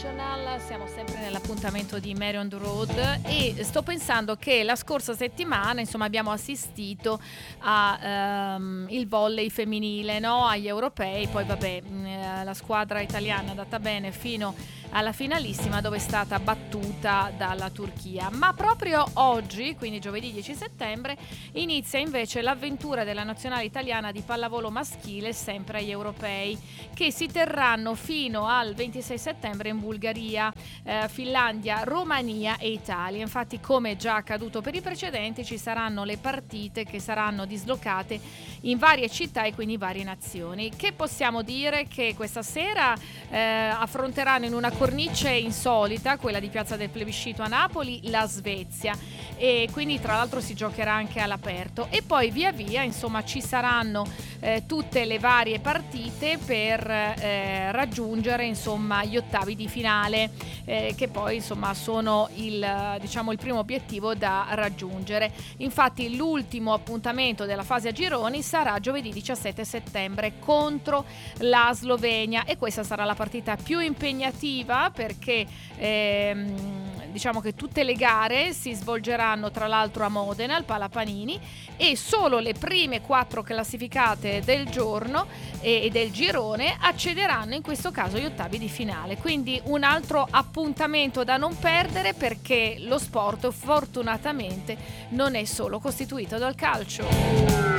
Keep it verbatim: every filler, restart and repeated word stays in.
International, siamo sempre nell'appuntamento di Mary on the Road e sto pensando che la scorsa settimana insomma abbiamo assistito a ehm, il volley femminile, no? Agli europei, poi vabbè mh, eh, la squadra italiana è andata bene fino alla finalissima dove è stata battuta dalla Turchia, ma proprio oggi, quindi giovedì dieci settembre, inizia invece l'avventura della nazionale italiana di pallavolo maschile sempre agli europei che si terranno fino al ventisei settembre in Bulgaria, eh, Finlandia, Romania e Italia. Infatti, come già accaduto per i precedenti, ci saranno le partite che saranno dislocate in varie città e quindi varie nazioni. Che possiamo dire? Che questa sera eh, affronteranno in una cornice insolita, quella di Piazza del Plebiscito a Napoli, la Svezia, e quindi tra l'altro si giocherà anche all'aperto e poi via via insomma ci saranno eh, tutte le varie partite per eh, raggiungere insomma gli ottavi di finale, eh, che poi insomma sono il, diciamo, il primo obiettivo da raggiungere. Infatti l'ultimo appuntamento della fase a gironi sarà giovedì diciassette settembre contro la Slovenia e questa sarà la partita più impegnativa perché ehm, diciamo che tutte le gare si svolgeranno tra l'altro a Modena, al Palapanini, e solo le prime quattro classificate del giorno e del girone accederanno in questo caso agli ottavi di finale. Quindi un altro appuntamento da non perdere perché lo sport fortunatamente non è solo costituito dal calcio.